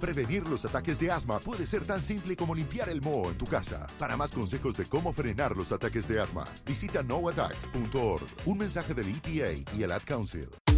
Prevenir los ataques de asma puede ser tan simple como limpiar el moho en tu casa. Para más consejos de cómo frenar los ataques de asma, visita noattacks.org. Un mensaje del EPA y el Ad Council.